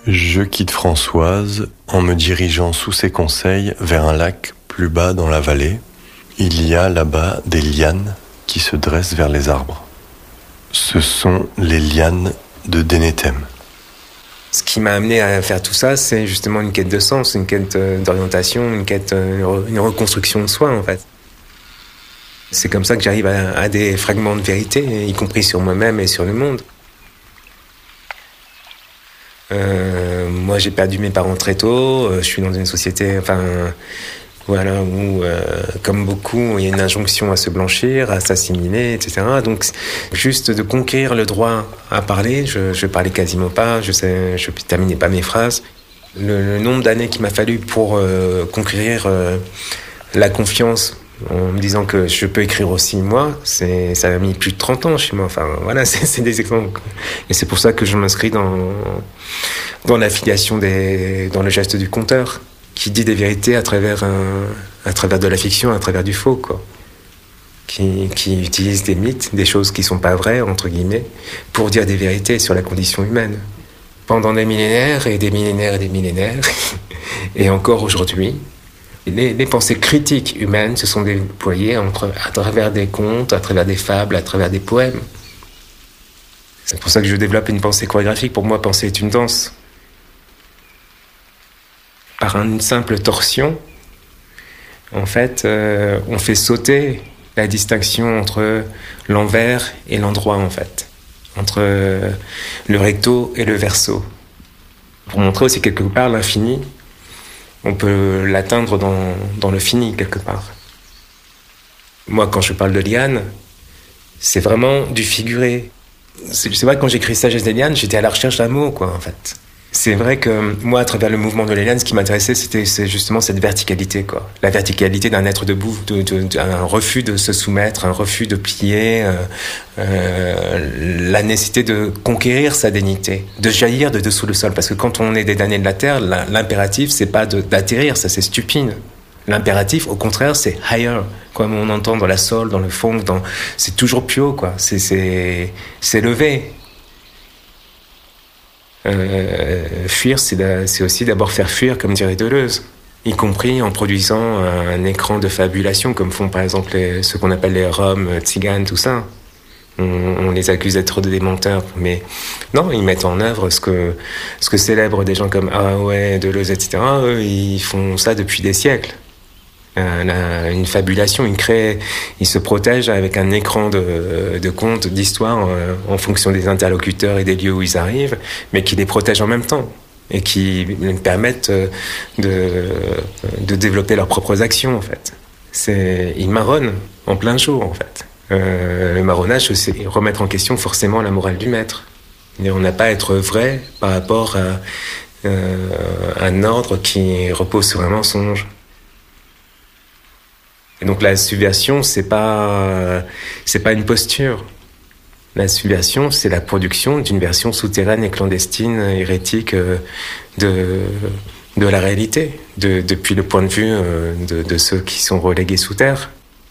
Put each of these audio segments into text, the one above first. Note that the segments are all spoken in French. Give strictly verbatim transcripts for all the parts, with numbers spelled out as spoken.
Je quitte Françoise en me dirigeant sous ses conseils vers un lac plus bas dans la vallée. Il y a là-bas des lianes qui se dressent vers les arbres. Ce sont les lianes de Denethème. Ce qui m'a amené à faire tout ça, c'est justement une quête de sens, une quête d'orientation, une quête, une reconstruction de soi en fait. C'est comme ça que j'arrive à, à des fragments de vérité, y compris sur moi-même et sur le monde. Euh, moi, j'ai perdu mes parents très tôt. Je suis dans une société, enfin, voilà, où, euh, comme beaucoup, il y a une injonction à se blanchir, à s'assimiler, et cetera. Donc, juste de conquérir le droit à parler, je, je parlais quasiment pas, je sais, je terminais pas mes phrases. Le, le nombre d'années qu'il m'a fallu pour euh, conquérir euh, la confiance, en me disant que je peux écrire aussi moi, c'est, ça a mis plus de trente ans chez moi. Enfin, voilà, c'est, c'est des exemples. Et c'est pour ça que je m'inscris dans, dans l'affiliation des, dans le geste du conteur, qui dit des vérités à travers, un, à travers de la fiction, à travers du faux, quoi. Qui, qui utilise des mythes, des choses qui sont pas vraies, entre guillemets, pour dire des vérités sur la condition humaine. Pendant des millénaires et des millénaires et des millénaires, et encore aujourd'hui, Les, les pensées critiques humaines se sont déployées entre, à travers des contes, à travers des fables, à travers des poèmes. C'est pour ça que je développe une pensée chorégraphique. Pour moi, penser est une danse. Par une simple torsion, en fait, euh, on fait sauter la distinction entre l'envers et l'endroit, en fait. Entre euh, le recto et le verso. Pour montrer aussi quelque part l'infini, on peut l'atteindre dans, dans le fini, quelque part. Moi, quand je parle de liane, c'est vraiment du figuré. C'est, c'est vrai que quand j'écris Sagesse des lianes, j'étais à la recherche d'un mot, quoi, en fait. C'est vrai que moi, à travers le mouvement de les lianes, ce qui m'intéressait, c'était c'est justement cette verticalité, quoi. La verticalité d'un être debout, de, de, de, un refus de se soumettre, un refus de plier, euh, euh, la nécessité de conquérir sa dignité, de jaillir de dessous le sol. Parce que quand on est des damnés de la terre, l'impératif, c'est pas de, d'atterrir, ça c'est stupide. L'impératif, au contraire, c'est higher, comme on entend dans la soul, dans le funk, dans... c'est toujours plus haut, quoi. C'est, c'est, c'est levé. Euh, fuir, c'est, da, c'est aussi d'abord faire fuir, comme dirait Deleuze, y compris en produisant un, un écran de fabulation, comme font par exemple les, ce qu'on appelle les Roms, Tziganes, tout ça. On, on les accuse d'être des menteurs, mais non, ils mettent en œuvre ce que, ce que célèbrent des gens comme Ah ouais, Deleuze, et cetera. Eux, ils font ça depuis des siècles. Euh, une fabulation, ils créent, ils se protègent avec un écran de, de contes, d'histoires euh, en fonction des interlocuteurs et des lieux où ils arrivent, mais qui les protègent en même temps et qui leur permettent de, de développer leurs propres actions en fait. C'est, ils marronnent en plein jour en fait. Euh, le marronnage, c'est remettre en question forcément la morale du maître. Et on n'a pas à être vrai par rapport à euh, un ordre qui repose sur un mensonge. Et donc la subversion, c'est pas, c'est pas une posture. La subversion, c'est la production d'une version souterraine et clandestine, hérétique de, de la réalité, de, depuis le point de vue de, de ceux qui sont relégués sous terre.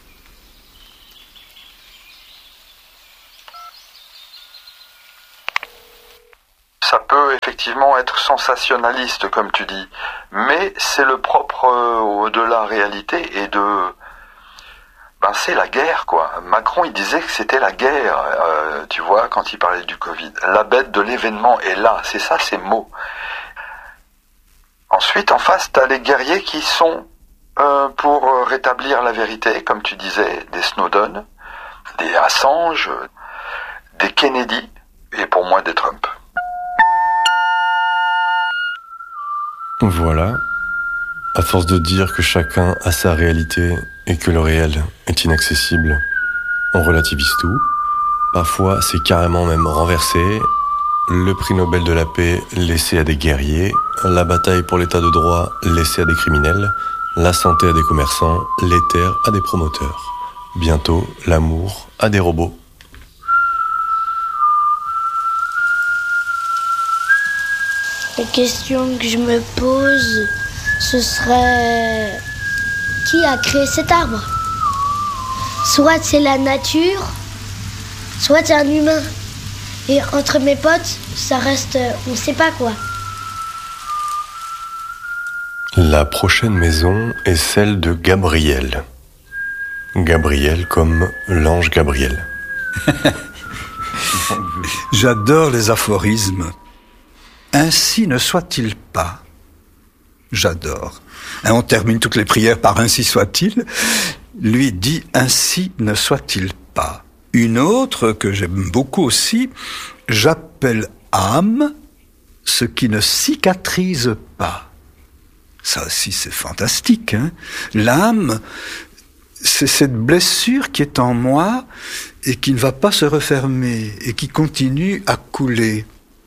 Ça peut effectivement être sensationnaliste, comme tu dis, mais c'est le propre de la réalité et de... Ben c'est la guerre, quoi. Macron, il disait que c'était la guerre, euh, tu vois, quand il parlait du Covid. La bête de l'événement est là, c'est ça, ces mots. Ensuite, en face, t'as les guerriers qui sont euh, pour rétablir la vérité, comme tu disais, des Snowden, des Assange, des Kennedy, et pour moi, des Trump. Voilà. À force de dire que chacun a sa réalité et que le réel est inaccessible, on relativise tout. Parfois, c'est carrément même renversé. Le prix Nobel de la paix laissé à des guerriers, la bataille pour l'état de droit laissée à des criminels, la santé à des commerçants, les terres à des promoteurs. Bientôt, l'amour à des robots. La question que je me pose, ce serait... Qui a créé cet arbre ? Soit c'est la nature, soit c'est un humain. Et entre mes potes, ça reste... On ne sait pas quoi. La prochaine maison est celle de Gabriel. Gabriel comme l'ange Gabriel. J'adore les aphorismes. Ainsi ne soit-il pas. J'adore. Et on termine toutes les prières par ainsi soit-il. Lui dit ainsi ne soit-il pas. Une autre que j'aime beaucoup aussi, j'appelle âme ce qui ne cicatrise pas. Ça aussi c'est fantastique, hein. L'âme, c'est cette blessure qui est en moi et qui ne va pas se refermer et qui continue à couler.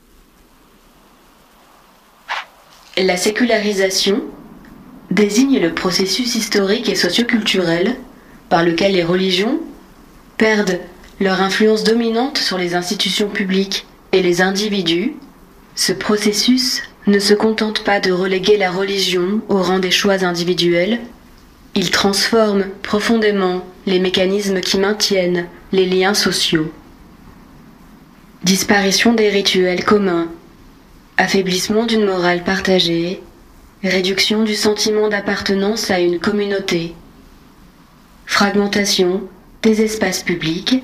La sécularisation désigne le processus historique et socio-culturel par lequel les religions perdent leur influence dominante sur les institutions publiques et les individus. Ce processus ne se contente pas de reléguer la religion au rang des choix individuels, il transforme profondément les mécanismes qui maintiennent les liens sociaux. Disparition des rituels communs, affaiblissement d'une morale partagée, réduction du sentiment d'appartenance à une communauté, fragmentation des espaces publics,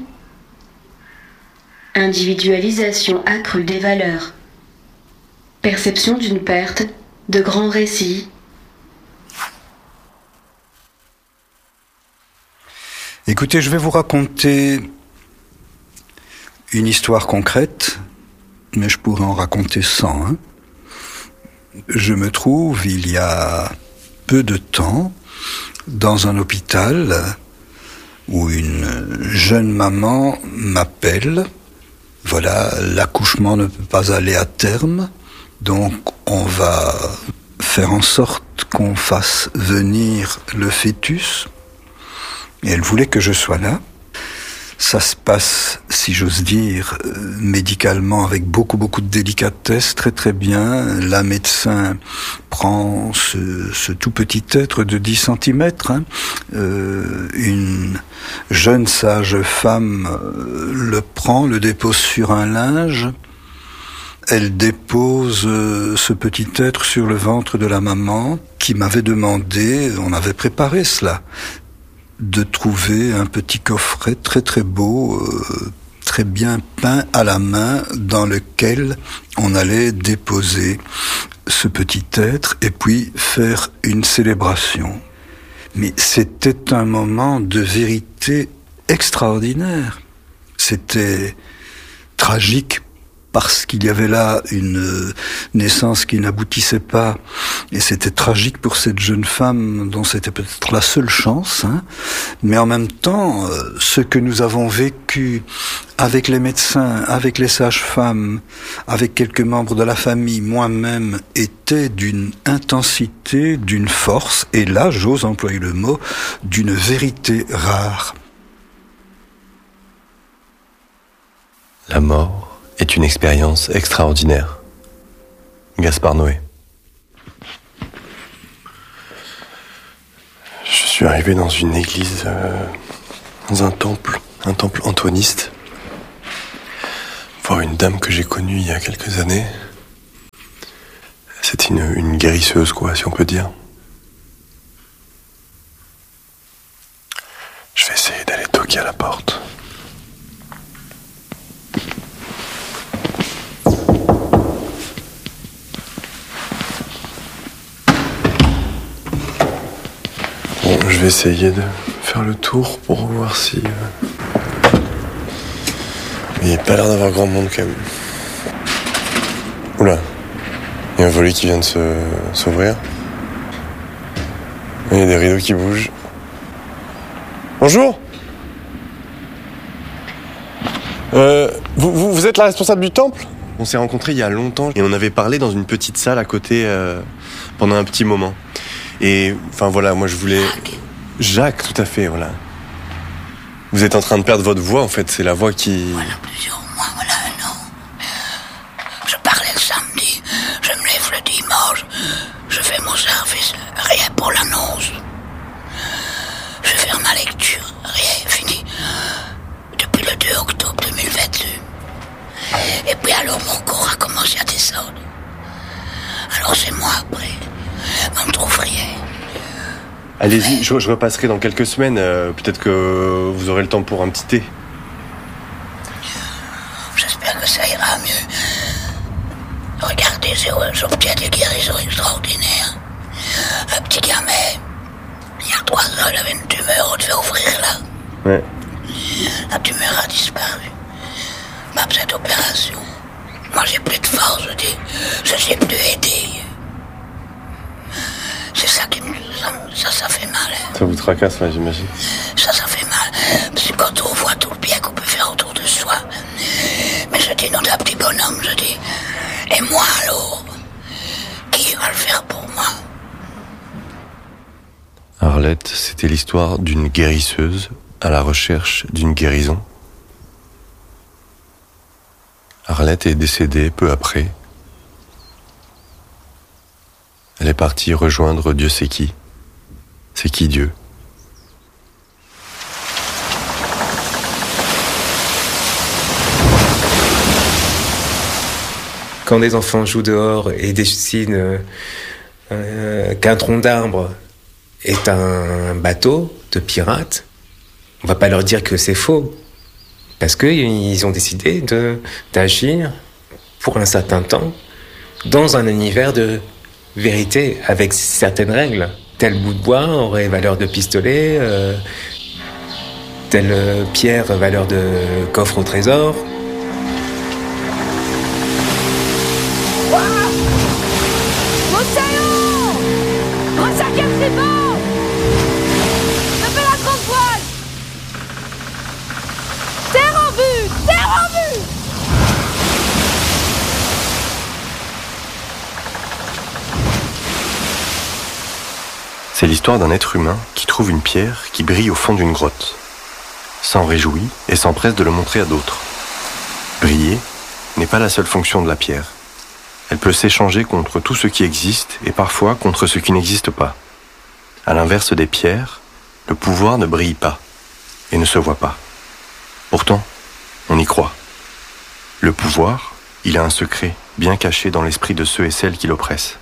individualisation accrue des valeurs, perception d'une perte de grands récits. Écoutez, je vais vous raconter une histoire concrète, mais je pourrais en raconter cent. Hein. Je me trouve, il y a peu de temps, dans un hôpital où une jeune maman m'appelle. Voilà, l'accouchement ne peut pas aller à terme, donc on va faire en sorte qu'on fasse venir le fœtus. Et elle voulait que je sois là. Ça se passe, si j'ose dire, médicalement avec beaucoup, beaucoup de délicatesse, très, très bien. La médecin prend ce, ce tout petit être de dix centimètres. Hein. Euh, une jeune sage femme le prend, le dépose sur un linge. Elle dépose ce petit être sur le ventre de la maman qui m'avait demandé, on avait préparé cela, de trouver un petit coffret très très beau, euh, très bien peint à la main, dans lequel on allait déposer ce petit être et puis faire une célébration. Mais c'était un moment de vérité extraordinaire. C'était tragique parce qu'il y avait là une naissance qui n'aboutissait pas, et c'était tragique pour cette jeune femme dont c'était peut-être la seule chance, hein. Mais en même temps, ce que nous avons vécu avec les médecins, avec les sages-femmes, avec quelques membres de la famille, moi-même, était d'une intensité, d'une force, et là, j'ose employer le mot, d'une vérité rare. La mort est une expérience extraordinaire. Gaspard Noé. Je suis arrivé dans une église, euh, dans un temple, un temple antoiniste, voir une dame que j'ai connue il y a quelques années. C'était une, une guérisseuse, quoi, si on peut dire. Je vais essayer d'aller toquer à la porte. Je vais essayer de faire le tour pour voir si... Euh... Il n'y a pas l'air d'avoir grand monde quand même. Oula, il y a un volet qui vient de se... s'ouvrir. Il y a des rideaux qui bougent. Bonjour. euh, vous, vous, vous êtes la responsable du temple ? On s'est rencontrés il y a longtemps et on avait parlé dans une petite salle à côté euh, pendant un petit moment. Et enfin voilà, moi je voulais... Jacques, tout à fait, voilà. Vous êtes en train de perdre votre voix, en fait, c'est la voix qui... Voilà plusieurs mois, voilà un an. Je parlais le samedi, je me lève le dimanche, je fais mon service, rien pour l'annonce. Je vais faire ma lecture, rien, fini. Depuis le deux octobre deux mille vingt-deux. Et puis alors mon corps a commencé à descendre. Alors c'est moi après. vous me trouveriez. Allez-y, je, je repasserai dans quelques semaines. Euh, peut-être que vous aurez le temps pour un petit thé. J'espère que ça ira mieux. Regardez, j'obtiens des guérisons extraordinaires. Un petit gamin, il y a trois ans, il avait une tumeur, on devait ouvrir là. Ouais. La tumeur a disparu. Ma petite opération. Moi, j'ai plus de force, je dis. Je sais plus aider. C'est ça qui me... Ça, ça, ça fait mal. Hein. Ça vous tracasse, là, j'imagine. Ça, ça fait mal. Parce que quand on voit tout le bien qu'on peut faire autour de soi. Mais je dis, non, d'un petit bonhomme, je dis. Et moi, alors, qui va le faire pour moi? Arlette, c'était l'histoire d'une guérisseuse à la recherche d'une guérison. Arlette est décédée peu après. Elle est partie rejoindre Dieu sait qui. C'est qui Dieu? Quand des enfants jouent dehors et dessinent euh, euh, qu'un tronc d'arbre est un bateau de pirates, on va pas leur dire que c'est faux. Parce qu'ils ont décidé de, d'agir pour un certain temps dans un univers de vérité avec certaines règles. Tel bout de bois aurait valeur de pistolet, euh, telle pierre valeur de coffre au trésor. C'est l'histoire d'un être humain qui trouve une pierre qui brille au fond d'une grotte, s'en réjouit et s'empresse de le montrer à d'autres. Briller n'est pas la seule fonction de la pierre. Elle peut s'échanger contre tout ce qui existe et parfois contre ce qui n'existe pas. À l'inverse des pierres, le pouvoir ne brille pas et ne se voit pas. Pourtant, on y croit. Le pouvoir, il a un secret bien caché dans l'esprit de ceux et celles qui l'oppressent.